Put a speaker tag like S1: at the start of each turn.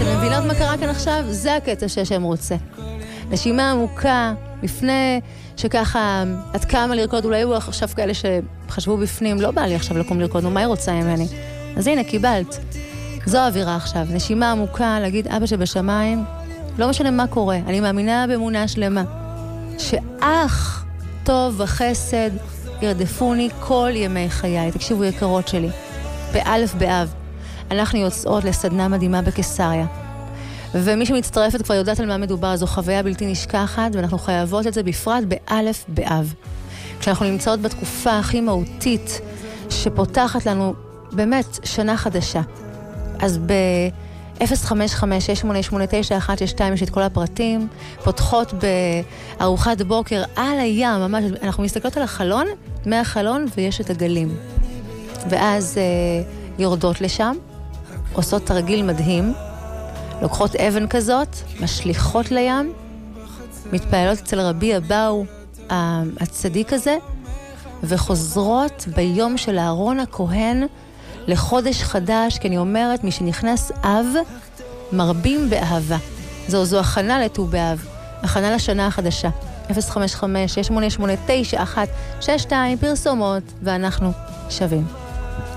S1: אתם מבינות מה קרה כאן עכשיו? זה הקטע שהשם רוצה. נשימה עמוקה, לפני שככה את קמה לרקוד, אולי היו עכשיו כאלה שחשבו בפנים, לא בא לי עכשיו לקום לרקוד, מה היא רוצה ממני? אז הנה, קיבלת. זו האווירה עכשיו. נשימה עמוקה, להגיד, אבא שבשמיים, לא משנה מה קורה, אני מאמינה באמונה שלמה, שאך טוב וחסד ירדפוני כל ימי חיי. תקשיבו יקרות שלי, באלף באב, אנחנו יוצאות לסדנה מדהימה בקיסריה. ומי שמצטרפת כבר יודעת על מה מדובר, זו חוויה בלתי נשכחת, ואנחנו חייבות את זה בפרט באלף באב. כשאנחנו נמצאות בתקופה הכי מהותית, שפותחת לנו באמת שנה חדשה. אז ב-055-688-9162 יש את כל הפרטים, פותחות בארוחת בוקר על הים, ממש, אנחנו מסתכלות על החלון, מהחלון ויש את הגלים. ואז יורדות לשם, עושות תרגיל מדהים, לוקחות אבן כזאת, משליחות לים, מתפעלות אצל רבי אבאו, הצדיק הזה, וחוזרות ביום של אהרון הכהן לחודש חדש, כי אני אומרת, מי שנכנס אב, מרבים באהבה. זו הכנה לט"ו באב, הכנה לשנה החדשה. 055-688-9162, פרסומות, ואנחנו שווים.